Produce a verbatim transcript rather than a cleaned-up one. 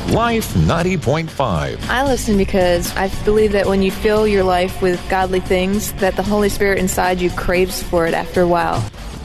Life ninety point five. I listen because I believe that when you fill your life with godly things, that the Holy Spirit inside you craves for it after a while.